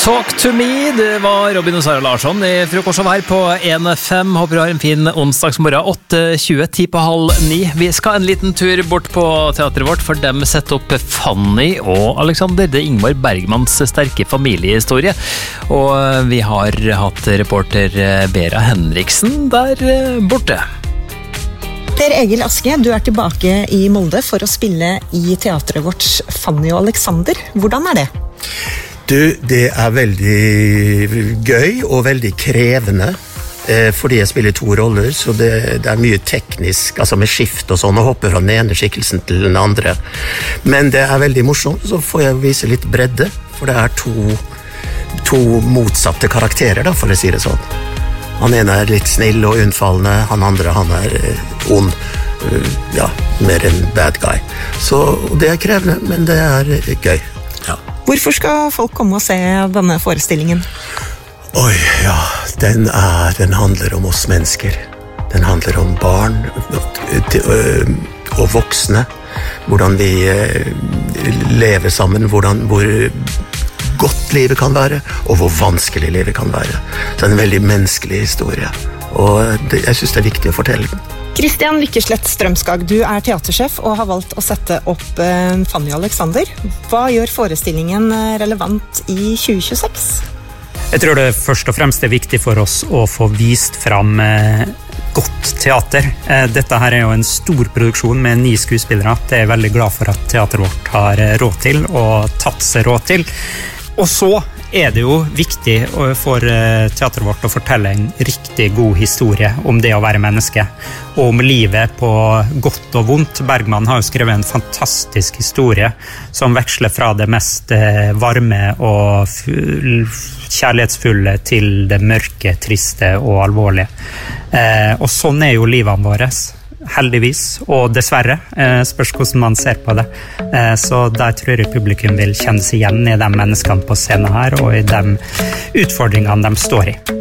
Talk to me, det var Robin og Sara Larsson i Frokost her på 1FM. Håper du har en fin onsdagsmorgen, 8:20, 8:50. Vi skal en liten tur bort på teatret vårt, for dem setter opp Fanny og Alexander. Det er Ingmar Bergmans sterke familiehistorie. Og vi har hatt reporter Bera Henriksen der borte. Per Egil Aske, du er tilbake i Molde for å spille i teatret vårt Fanny og Alexander. Hvordan er det? Du, det er veldig gøy og veldig krevende, fordi jeg spiller to roller, så det er mye teknisk, altså med skift og sånn, og hopper fra den ene skikkelsen til den andre. Men det er veldig morsomt, så får jeg vise litt bredde, for det er to motsatte karakterer, da, for å si det sånn. Han ene er litt snill og unnfallende, han andre, han er ond, ja, mer en bad guy. Så det er krevende, men det er gøy, ja. Hvorfor skal folk komme og se denne forestillingen? Oi, ja, den handler om oss mennesker. Den handler om barn og voksne. Hvordan vi lever sammen, hvor godt livet kan være, og hvor vanskelig livet kan være. Så det er en veldig menneskelig historie, og jeg synes det er viktig å fortelle den. Kristian Vikkeslett Strømskag, du er teatersjef og har valgt å sette opp Fanny og Alexander. Hva gjør forestillingen relevant i 2026? Jeg tror det først og fremst er viktig for oss å få vist fram godt teater. Dette her er jo en stor produksjon med 9 skuespillere. Det er jeg veldig glad for at teateret vårt har råd til og tatt seg råd til. Og så er det jo viktig for teateret vårt å fortelle en riktig god historie om det å være menneske, og om livet på godt og vondt. Bergman har jo skrevet en fantastisk historie som veksler fra det mest varme og kjærlighetsfulle til det mørke, triste og alvorlige. Og sånn er jo livene våre. Heldigvis, og dessverre, spørs hvordan man ser på det. Så der tror jeg publikum vil kjenne seg igjen i de menneskene på scenen her, og i de utfordringene de står i.